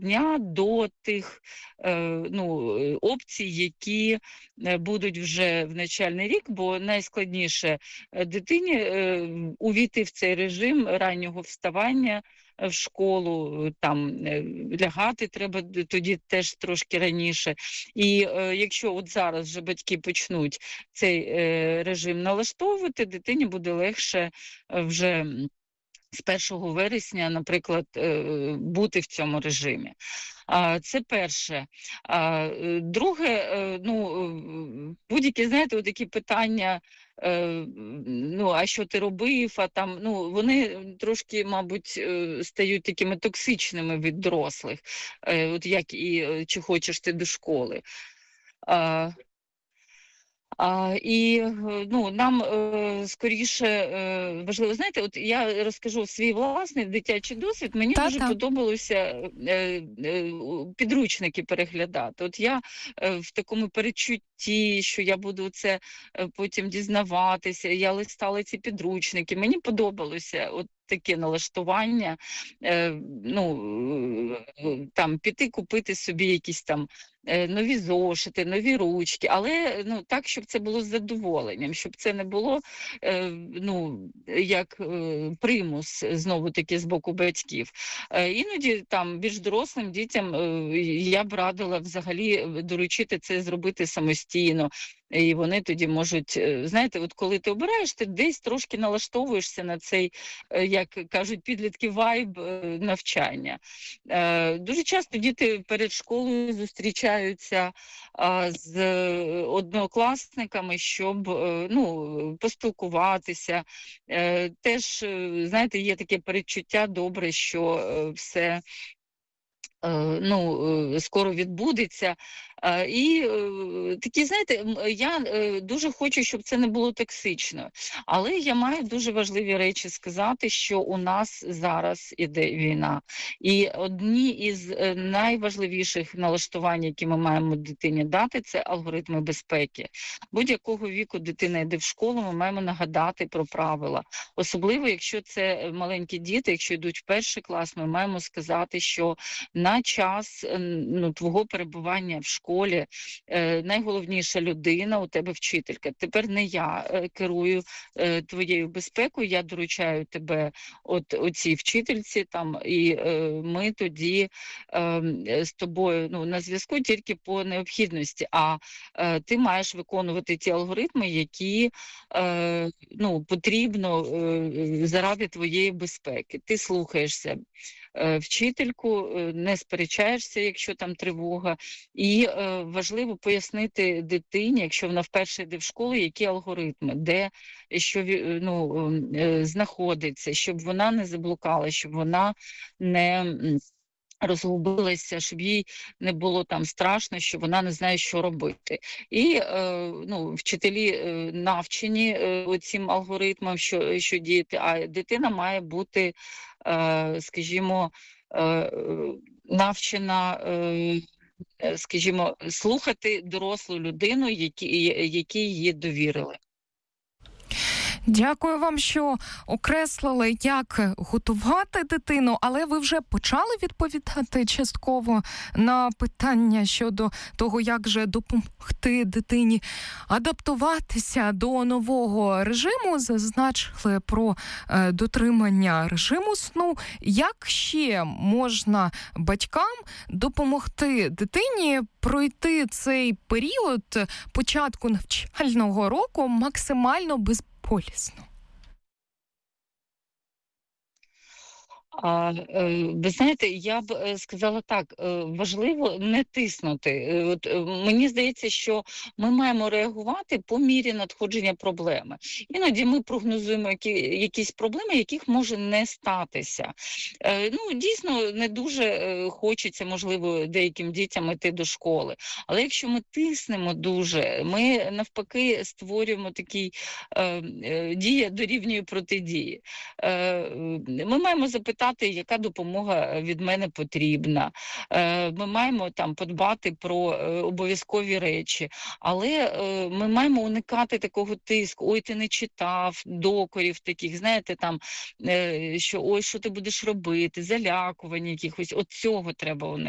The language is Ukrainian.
дня до тих опцій, які будуть вже в навчальний рік, бо найскладніше дитині увійти в цей режим раннього вставання в школу, там лягати треба тоді теж трошки раніше. І якщо от зараз вже батьки почнуть цей режим налаштовувати, дитині буде легше вже з 1 вересня, наприклад, бути в цьому режимі. Це перше. Друге, будь-які, знаєте, такі питання, а що ти робив, вони трошки, мабуть, стають такими токсичними від дорослих, от як і чи хочеш ти до школи. Нам скоріше важливо, знаєте, от я розкажу свій власний дитячий досвід, мені дуже подобалося підручники переглядати. От я в такому передчутті, що я буду це потім дізнаватися, я листала ці підручники, мені подобалося от таке налаштування, піти купити собі якісь там нові зошити, нові ручки, але так, щоб це було з задоволенням, щоб це не було як примус, знову-таки, з боку батьків. Іноді там більш дорослим дітям я б радила взагалі доручити це зробити самостійно. І вони тоді можуть, знаєте, от коли ти обираєш, ти десь трошки налаштовуєшся на цей, як кажуть підлітки, вайб навчання. Дуже часто діти перед школою зустрічаються з однокласниками, щоб поспілкуватися. Теж, знаєте, є таке передчуття добре, що все скоро відбудеться. І такі, знаєте, я дуже хочу, щоб це не було токсично, але я маю дуже важливі речі сказати, що у нас зараз іде війна. І одні із найважливіших налаштувань, які ми маємо дитині дати, це алгоритми безпеки. Будь-якого віку дитина йде в школу, ми маємо нагадати про правила. Особливо, якщо це маленькі діти, якщо йдуть в 1 клас, ми маємо сказати, що на час твого перебування в школі найголовніша людина у тебе вчителька. Тепер не я керую твоєю безпекою, я доручаю тебе оцій вчительці, і ми тоді з тобою на зв'язку тільки по необхідності, а ти маєш виконувати ті алгоритми, які потрібно заради твоєї безпеки. Ти слухаєшся вчительку, не сперечаєшся, якщо там тривога, і важливо пояснити дитині, якщо вона вперше йде в школу, які алгоритми, де що знаходиться, щоб вона не заблукала, щоб вона не розгубилася, щоб їй не було там страшно, що вона не знає, що робити. І вчителі навчені цим алгоритмам, що діяти, а дитина має бути, скажімо, навчена, слухати дорослу людину, якій її довірили. Дякую вам, що окреслили, як готувати дитину, але ви вже почали відповідати частково на питання щодо того, як же допомогти дитині адаптуватися до нового режиму, зазначили про дотримання режиму сну. Як ще можна батькам допомогти дитині пройти цей період початку навчального року максимально безпечно? Ви знаєте, я б сказала так, важливо не тиснути. Мені здається, що ми маємо реагувати по мірі надходження проблеми. Іноді ми прогнозуємо якісь проблеми, яких може не статися. Дійсно, не дуже хочеться, можливо, деяким дітям йти до школи. Але якщо ми тиснемо дуже, ми навпаки створюємо такий дія дорівнює протидії. Ми маємо запитати, яка допомога від мене потрібна. Ми маємо подбати про обов'язкові речі, але ми маємо уникати такого тиску. Ой, ти не читав, докорів таких, знаєте, що ой, що ти будеш робити, залякування якихось. От цього треба уникати.